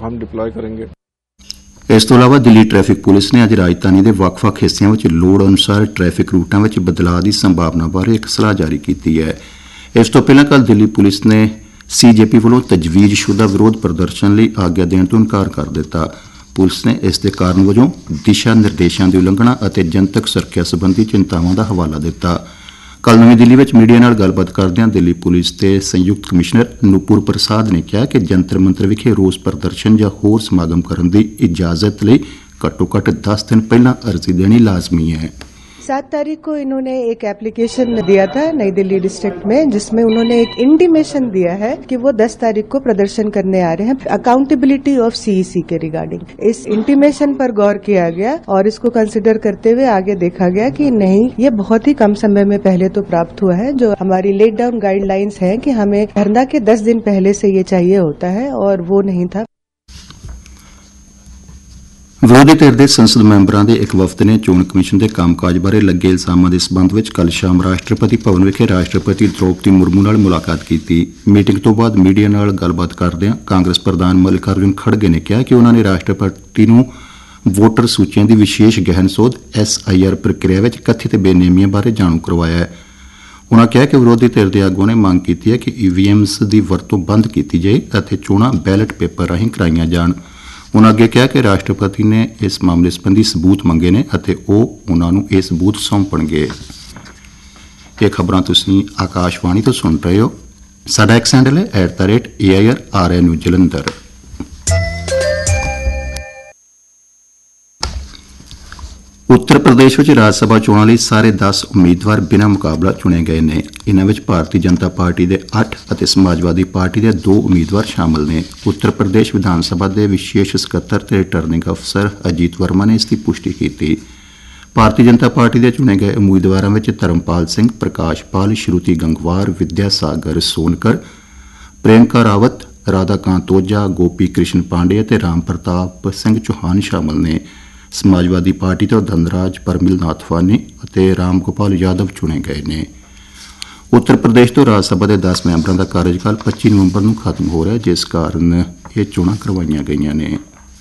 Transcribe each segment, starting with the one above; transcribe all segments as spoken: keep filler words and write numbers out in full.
हम डिप्लॉय करेंगे। ਇਸ ਤੋਂ ਇਲਾਵਾ ਦਿੱਲੀ ਟ੍ਰੈਫਿਕ ਪੁਲਿਸ ਨੇ ਅੱਜ ਰਾਜਧਾਨੀ ਦੇ ਵੱਖ-ਵੱਖ ਹਿੱਸਿਆਂ ਵਿੱਚ ਲੋੜ ਅਨੁਸਾਰ ਟ੍ਰੈਫਿਕ ਰੂਟਾਂ ਵਿੱਚ ਬਦਲਾਅ ਦੀ ਸੰਭਾਵਨਾ ਬਾਰੇ ਇੱਕ ਸਲਾਹ ਜਾਰੀ ਕੀਤੀ ਹੈ। ਇਸ ਤੋਂ ਪਹਿਲਾਂ ਕੱਲ੍ਹ ਦਿੱਲੀ ਪੁਲਿਸ ਨੇ ਸੀਜੇਪੀ ਵੱਲੋਂ ਤਜਵੀਜ਼ਸ਼ੁਦਾ ਵਿਰੋਧ ਪ੍ਰਦਰਸ਼ਨ ਲਈ ਆਗਿਆ ਦੇਣ ਤੋਂ ਇਨਕਾਰ ਕਰ ਦਿੱਤਾ। ਪੁਲਿਸ ਨੇ ਇਸ ਦੇ ਕਾਰਨ ਵਜੋਂ ਦਿਸ਼ਾ ਨਿਰਦੇਸ਼ਾਂ ਦੀ ਉਲੰਘਣਾ ਅਤੇ ਜਨਤਕ ਸੁਰੱਖਿਆ ਸੰਬੰਧੀ ਚਿੰਤਾਵਾਂ ਦਾ ਹਵਾਲਾ ਦਿੱਤਾ। ਕੱਲ੍ਹ ਨਵੀਂ ਦਿੱਲੀ ਵਿੱਚ ਮੀਡੀਆ ਨਾਲ ਗੱਲਬਾਤ ਕਰਦਿਆਂ ਦਿੱਲੀ ਪੁਲਿਸ ਦੇ ਸੰਯੁਕਤ ਕਮਿਸ਼ਨਰ ਨੂਪੁਰ ਪ੍ਰਸਾਦ ਨੇ ਕਿਹਾ ਕਿ ਜੰਤਰ ਮੰਤਰ ਵਿਖੇ ਰੋਸ ਪ੍ਰਦਰਸ਼ਨ ਜਾਂ ਹੋਰ ਸਮਾਗਮ ਕਰਨ ਦੀ ਇਜਾਜ਼ਤ ਲਈ ਘੱਟੋ ਘੱਟ दस दिन ਪਹਿਲਾਂ ਅਰਜ਼ੀ ਦੇਣੀ ਲਾਜ਼ਮੀ ਹੈ। सात तारीख को इन्होंने एक एप्लीकेशन दिया था नई दिल्ली डिस्ट्रिक्ट में, जिसमें उन्होंने एक इंटीमेशन दिया है कि वो दस तारीख को प्रदर्शन करने आ रहे हैं अकाउंटेबिलिटी ऑफ सीईसी के रिगार्डिंग। इस इंटीमेशन पर गौर किया गया और इसको कंसिडर करते हुए आगे देखा गया कि नहीं, ये बहुत ही कम समय में पहले तो प्राप्त हुआ है। जो हमारी लेट डाउन गाइडलाइंस है कि हमें धरना के दस दिन पहले से ये चाहिए होता है और वो नहीं था। ਵਿਰੋਧੀ ਧਿਰ ਦੇ ਸੰਸਦ ਮੈਂਬਰਾਂ ਦੇ ਇੱਕ ਵਫਦ ਨੇ ਚੋਣ ਕਮਿਸ਼ਨ ਦੇ ਕੰਮਕਾਜ ਬਾਰੇ ਲੱਗੇ ਇਲਜ਼ਾਮਾਂ ਦੇ ਸਬੰਧ ਵਿੱਚ ਕੱਲ੍ਹ ਸ਼ਾਮ ਰਾਸ਼ਟਰਪਤੀ ਭਵਨ ਵਿਖੇ ਰਾਸ਼ਟਰਪਤੀ ਦ੍ਰੌਪਦੀ ਮੁਰਮੂ ਨਾਲ ਮੁਲਾਕਾਤ ਕੀਤੀ। ਮੀਟਿੰਗ ਤੋਂ ਬਾਅਦ ਮੀਡੀਆ ਨਾਲ ਗੱਲਬਾਤ ਕਰਦਿਆਂ ਕਾਂਗਰਸ ਪ੍ਰਧਾਨ ਮੱਲਿਕਾਰਜੁਨ ਖੜਗੇ ਨੇ ਕਿਹਾ ਕਿ ਉਨ੍ਹਾਂ ਨੇ ਰਾਸ਼ਟਰਪਤੀ ਨੂੰ ਵੋਟਰ ਸੂਚੀਆਂ ਦੀ ਵਿਸ਼ੇਸ਼ ਗਹਿਨ ਸੋਧ ਐਸ ਆਈ ਆਰ ਪ੍ਰਕਿਰਿਆ ਵਿੱਚ ਕਥਿਤ ਬੇਨੇਮੀਆਂ ਬਾਰੇ ਜਾਣੂ ਕਰਵਾਇਆ ਹੈ। ਉਨ੍ਹਾਂ ਕਿਹਾ ਕਿ ਵਿਰੋਧੀ ਧਿਰ ਦੇ ਆਗੂਆਂ ਨੇ ਮੰਗ ਕੀਤੀ ਹੈ ਕਿ ਈ ਵੀ ਐਮਸ ਦੀ ਵਰਤੋਂ ਬੰਦ ਕੀਤੀ ਜਾਏ ਅਤੇ ਚੋਣਾਂ ਬੈਲਟ ਪੇਪਰ ਰਾਹੀਂ ਕਰਾਈਆਂ ਜਾਣ। ਉਨ੍ਹਾਂ ਅੱਗੇ ਕਿਹਾ ਕਿ ਰਾਸ਼ਟਰਪਤੀ ਨੇ ਇਸ ਮਾਮਲੇ ਸੰਬੰਧੀ ਸਬੂਤ ਮੰਗੇ ਨੇ ਅਤੇ ਉਹ ਉਨ੍ਹਾਂ ਨੂੰ ਇਹ ਸਬੂਤ ਸੌਂਪਣਗੇ। ਇਹ ਖਬਰਾਂ ਤੁਸੀਂ ਆਕਾਸ਼ਵਾਣੀ ਤੋਂ ਸੁਣ ਰਹੇ ਹੋ। ਸਾਡਾ ਐਕਸ ਹੈਂਡਲ ਹੈ at the rate A I R R N U Jalandhar. Uttar Pradesh ਵਿੱਚ ਰਾਜ ਸਭਾ ਚੋਣਾਂ ਲਈ ਸਾਰੇ ਦਸ ਉਮੀਦਵਾਰ ਬਿਨਾਂ ਮੁਕਾਬਲਾ ਚੁਣੇ ਗਏ ਨੇ। ਇਨ੍ਹਾਂ ਵਿੱਚ ਭਾਰਤੀ ਜਨਤਾ ਪਾਰਟੀ ਦੇ ਅੱਠ ਅਤੇ ਸਮਾਜਵਾਦੀ ਪਾਰਟੀ ਦੇ ਦੋ ਉਮੀਦਵਾਰ ਸ਼ਾਮਲ ਨੇ। ਉੱਤਰ ਪ੍ਰਦੇਸ਼ ਵਿਧਾਨ ਸਭਾ ਦੇ ਵਿਸ਼ੇਸ਼ ਸਕੱਤਰ ਤੇ ਰਿਟਰਨਿੰਗ ਅਫਸਰ ਅਜੀਤ ਵਰਮਾ ਨੇ ਇਸ ਦੀ ਪੁਸ਼ਟੀ ਕੀਤੀ। ਭਾਰਤੀ ਜਨਤਾ ਪਾਰਟੀ ਦੇ ਚੁਣੇ ਗਏ ਉਮੀਦਵਾਰਾਂ ਵਿੱਚ ਧਰਮਪਾਲ ਸਿੰਘ, ਪ੍ਰਕਾਸ਼ ਪਾਲ, ਸ਼ਰੂਤੀ ਗੰਗਵਾਰ, ਵਿਦਿਆ ਸਾਗਰ ਸੋਨਕਰ, ਪ੍ਰਿਯੰਕਾ ਰਾਵਤ, ਰਾਧਾ ਕਾਂਤ ਓਝਾ, ਗੋਪੀ ਕ੍ਰਿਸ਼ਨ ਪਾਂਡੇ ਅਤੇ ਰਾਮ ਪ੍ਰਤਾਪ ਸਿੰਘ ਚੌਹਾਨ ਸ਼ਾਮਲ ਨੇ। ਸਮਾਜਵਾਦੀ ਪਾਰਟੀ ਤੋਂ ਧਨਰਾਜ ਪਰਮਿਲ ਨਾਥਵਾਨੀ ਅਤੇ ਰਾਮ ਗੋਪਾਲ ਯਾਦਵ ਚੁਣੇ ਗਏ ਨੇ। ਉੱਤਰ ਪ੍ਰਦੇਸ਼ ਤੋਂ ਰਾਜ ਸਭਾ ਦੇ ਦਸ ਮੈਂਬਰਾਂ ਦਾ ਕਾਰਜਕਾਲ ਪੱਚੀ ਨਵੰਬਰ ਨੂੰ ਖਤਮ ਹੋ ਰਿਹਾ, ਜਿਸ ਕਾਰਨ ਇਹ ਚੋਣਾਂ ਕਰਵਾਈਆਂ ਗਈਆਂ ਨੇ।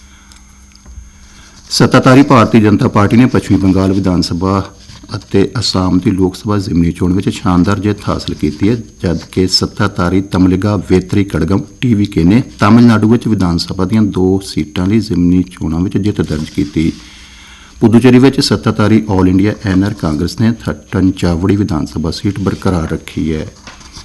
ਸੱਤਾਧਾਰੀ ਭਾਰਤੀ ਜਨਤਾ ਪਾਰਟੀ ਨੇ ਪੱਛਮੀ ਬੰਗਾਲ ਵਿਧਾਨ ਸਭਾ ਅਤੇ ਅਸਾਮ ਦੀ ਲੋਕ ਸਭਾ ਜ਼ਿਮਨੀ ਚੋਣ ਵਿੱਚ ਸ਼ਾਨਦਾਰ ਜਿੱਤ ਹਾਸਲ ਕੀਤੀ ਹੈ, ਜਦਕਿ ਸੱਤਾਧਾਰੀ ਤਮਲਿਗਾ ਵੇਤਰੀ ਕੜਗਮ ਟੀ ਵੀ ਕੇ ਨੇ ਤਾਮਿਲਨਾਡੂ ਵਿੱਚ ਵਿਧਾਨ ਸਭਾ ਦੀਆਂ ਦੋ ਸੀਟਾਂ ਲਈ ਜ਼ਿਮਨੀ ਚੋਣਾਂ ਵਿੱਚ ਜਿੱਤ ਦਰਜ ਕੀਤੀ। ਪੁਦੂਚੇਰੀ ਵਿੱਚ ਸੱਤਾਧਾਰੀ all India N R Congress ਨੇ ਥੱਟਨ ਚਾਵੜੀ ਵਿਧਾਨ ਸਭਾ ਸੀਟ ਬਰਕਰਾਰ ਰੱਖੀ ਹੈ।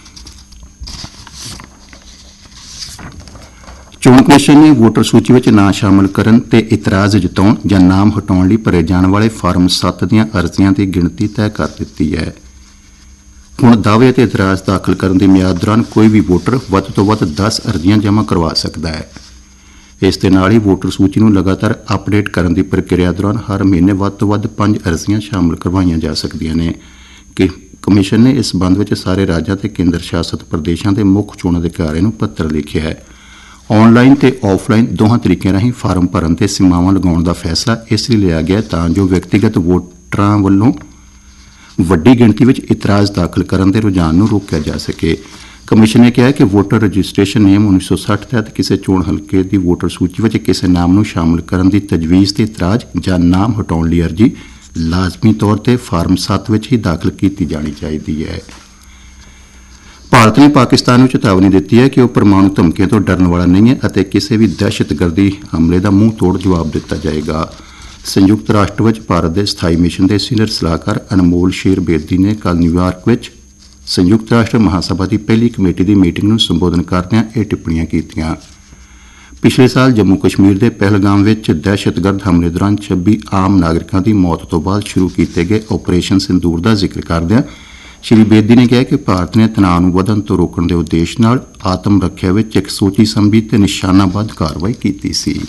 ਚੋਣ ਕਮਿਸ਼ਨ ਨੇ ਵੋਟਰ ਸੂਚੀ ਵਿੱਚ ਨਾਂ ਸ਼ਾਮਲ ਕਰਨ ਤੇ ਇਤਰਾਜ਼ ਜਤਾਉਣ ਜਾਂ ਨਾਮ ਹਟਾਉਣ ਲਈ ਭਰੇ ਜਾਣ ਵਾਲੇ ਫਾਰਮ ਸੱਤ ਦੀਆਂ ਅਰਜ਼ੀਆਂ ਦੀ ਗਿਣਤੀ ਤੈਅ ਕਰ ਦਿੱਤੀ ਹੈ। ਹੁਣ ਦਾਅਵੇ ਅਤੇ ਇਤਰਾਜ਼ ਦਾਖਲ ਕਰਨ ਦੀ ਮਿਆਦ ਦੌਰਾਨ ਕੋਈ ਵੀ ਵੋਟਰ ਵੱਧ ਤੋਂ ਵੱਧ ਦਸ ਅਰਜ਼ੀਆਂ ਜਮ੍ਹਾਂ ਕਰਵਾ ਸਕਦਾ ਹੈ। ਇਸ ਦੇ ਨਾਲ ਹੀ ਵੋਟਰ ਸੂਚੀ ਨੂੰ ਲਗਾਤਾਰ ਅਪਡੇਟ ਕਰਨ ਦੀ ਪ੍ਰਕਿਰਿਆ ਦੌਰਾਨ ਹਰ ਮਹੀਨੇ ਵੱਧ ਤੋਂ ਵੱਧ ਪੰਜ ਅਰਜ਼ੀਆਂ ਸ਼ਾਮਲ ਕਰਵਾਈਆਂ ਜਾ ਸਕਦੀਆਂ ਨੇ। ਕਿ ਕਮਿਸ਼ਨ ਨੇ ਇਸ ਸੰਬੰਧ ਵਿੱਚ ਸਾਰੇ ਰਾਜਾਂ ਤੇ ਕੇਂਦਰ ਸ਼ਾਸਤ ਪ੍ਰਦੇਸ਼ਾਂ ਦੇ ਮੁੱਖ ਚੋਣ ਅਧਿਕਾਰੀਆਂ ਨੂੰ ਪੱਤਰ ਲਿਖਿਆ ਹੈ। ਆਨਲਾਈਨ ਤੇ ਆਫਲਾਈਨ ਦੋਹਾਂ ਤਰੀਕਿਆਂ ਰਾਹੀਂ ਫਾਰਮ ਭਰਨ ਤੇ ਸੀਮਾਵਾਂ ਲਗਾਉਣ ਦਾ ਫੈਸਲਾ ਇਸ ਲਈ ਲਿਆ ਗਿਆ ਤਾਂ ਜੋ ਵਿਅਕਤੀਗਤ ਵੋਟਰਾਂ ਵੱਲੋਂ ਵੱਡੀ ਗਿਣਤੀ ਵਿੱਚ ਇਤਰਾਜ਼ ਦਾਖਲ ਕਰਨ ਦੇ ਰੁਝਾਨ ਨੂੰ ਰੋਕਿਆ ਜਾ ਸਕੇ। ਕਮਿਸ਼ਨ ਨੇ ਕਿਹਾ ਕਿ ਵੋਟਰ ਰਜਿਸਟ੍ਰੇਸ਼ਨ ਨਿਯਮ ਉੱਨੀ ਸੌ ਸੱਠ ਤਹਿਤ ਕਿਸੇ ਚੋਣ ਹਲਕੇ ਦੀ ਵੋਟਰ ਸੂਚੀ ਵਿੱਚ ਕਿਸੇ ਨਾਮ ਨੂੰ ਸ਼ਾਮਲ ਕਰਨ ਦੀ ਤਜਵੀਜ਼ ਤੇ ਇਤਰਾਜ਼ ਜਾਂ ਨਾਮ ਹਟਾਉਣ ਲਈ ਅਰਜ਼ੀ ਲਾਜ਼ਮੀ ਤੌਰ ਤੇ ਫਾਰਮ ਸੱਤ ਵਿੱਚ ਹੀ ਦਾਖਲ ਕੀਤੀ ਜਾਣੀ ਚਾਹੀਦੀ ਹੈ। ਭਾਰਤ ਨੇ ਪਾਕਿਸਤਾਨ ਨੂੰ ਚੇਤਾਵਨੀ ਦਿੱਤੀ ਹੈ ਕਿ ਉਹ ਪਰਮਾਣੂ ਧਮਕੀਆਂ ਤੋਂ ਡਰਨ ਵਾਲਾ ਨਹੀਂ ਹੈ ਅਤੇ ਕਿਸੇ ਵੀ ਦਹਿਸ਼ਤਗਰਦੀ ਹਮਲੇ ਦਾ ਮੂੰਹ ਤੋੜ ਜਵਾਬ ਦਿੱਤਾ ਜਾਏਗਾ। ਸੰਯੁਕਤ ਰਾਸ਼ਟਰ ਵਿੱਚ ਭਾਰਤ ਦੇ ਸਥਾਈ ਮਿਸ਼ਨ ਦੇ ਸੀਨੀਅਰ ਸਲਾਹਕਾਰ ਅਨਮੋਲ ਸ਼ੇਰ ਬੇਦੀ ਨੇ ਕੱਲ੍ਹ ਨਿਊਯਾਰਕ ਵਿੱਚ ਸੰਯੁਕਤ ਰਾਸ਼ਟਰ ਮਹਾਸਭਾ ਦੀ ਪਹਿਲੀ ਕਮੇਟੀ ਦੀ ਮੀਟਿੰਗ ਨੂੰ ਸੰਬੋਧਨ ਕਰਦਿਆਂ ਇਹ ਟਿੱਪਣੀਆਂ ਕੀਤੀਆਂ। ਪਿਛਲੇ ਸਾਲ ਜੰਮੂ ਕਸ਼ਮੀਰ ਦੇ ਪਹਿਲਗਾਮ ਵਿੱਚ ਦਹਿਸ਼ਤਗਰਦ ਹਮਲੇ ਦੌਰਾਨ ਛੱਬੀ ਆਮ ਨਾਗਰਿਕਾਂ ਦੀ ਮੌਤ ਤੋਂ ਬਾਅਦ ਸ਼ੁਰੂ ਕੀਤੇ ਗਏ ਆਪਰੇਸ਼ਨ ਸਿੰਦੂਰ ਦਾ ਜ਼ਿਕਰ ਕਰਦਿਆਂ ਸ਼੍ਰੀ ਬੇਦੀ ਨੇ ਕਿਹਾ ਕਿ ਭਾਰਤ ਨੇ ਤਣਾਅ ਨੂੰ ਵਧਣ ਤੋਂ ਰੋਕਣ ਦੇ ਉਦੇਸ਼ ਨਾਲ ਆਤਮ ਰੱਖਿਆ ਵਿੱਚ ਇੱਕ ਸੋਚੀ ਸਮਝੀ ਤੇ ਨਿਸ਼ਾਨਾਬੱਧ ਕਾਰਵਾਈ ਕੀਤੀ ਸੀ।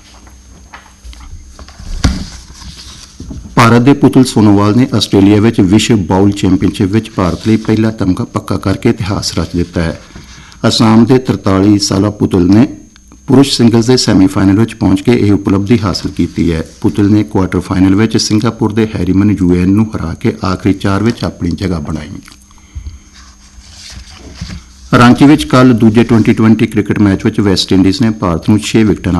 ਭਾਰਤ ਦੇ ਪੁਤਲ ਸੋਨੋਵਾਲ ਨੇ ਆਸਟ੍ਰੇਲੀਆ ਵਿੱਚ ਵਿਸ਼ਵ ਬਾਊਲ ਚੈਂਪੀਅਨਸ਼ਿਪ ਵਿੱਚ ਭਾਰਤ ਲਈ ਪਹਿਲਾ ਤਮਗਾ ਪੱਕਾ ਕਰਕੇ ਇਤਿਹਾਸ ਰਚ ਦਿੱਤਾ ਹੈ। ਅਸਾਮ ਦੇ ਤਰਤਾਲੀ ਸਾਲਾ ਪੁਤਲ ਨੇ ਪੁਰਸ਼ ਸਿੰਗਲਜ਼ ਦੇ ਸੈਮੀਫਾਈਨਲ ਵਿੱਚ ਪਹੁੰਚ ਕੇ ਇਹ ਉਪਲਬਧੀ ਹਾਸਲ ਕੀਤੀ ਹੈ। ਪੁਤਲ ਨੇ ਕੁਆਰਟਰ ਫਾਈਨਲ ਵਿੱਚ ਸਿੰਗਾਪੁਰ ਦੇ ਹੈਰੀਮਨ ਯੂਐਨ ਨੂੰ ਹਰਾ ਕੇ ਆਖਰੀ ਚਾਰ ਵਿੱਚ ਆਪਣੀ ਜਗ੍ਹਾ ਬਣਾਈ। ਰਾਂਚੀ ਵਿੱਚ ਕੱਲ੍ਹ ਦੂਜੇ ਟਵੈਂਟੀ ਟਵੈਂਟੀ ਕ੍ਰਿਕਟ ਮੈਚ ਵਿੱਚ ਵੈਸਟ ਇੰਡੀਜ਼ ਨੇ ਭਾਰਤ ਨੂੰ ਛੇ ਵਿਕਟਾਂ